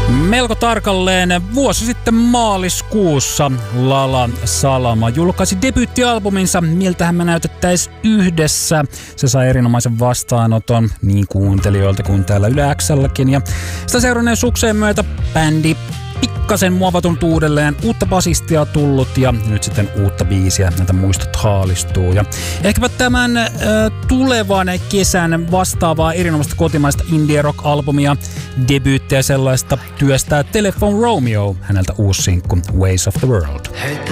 Melko tarkalleen vuosi sitten maaliskuussa Lala Salama julkaisi debyyttialbuminsa Miltähän me näytettäis yhdessä. Se sai erinomaisen vastaanoton niin kuuntelijoilta kuin täällä Yle X:lläkin. Ja sitä seuranneen sukseen myötä bändi pikkasen muovatunut uudelleen, uutta basistia tullut ja nyt sitten uutta biisiä, näitä muistot haalistuu. Ja ehkäpä tämän tulevan kesän vastaavaa erinomaista kotimaista indie rock-albumia, debyyttiä sellaista työstää Telephone Romeo, häneltä uusi sinkku Ways of the World.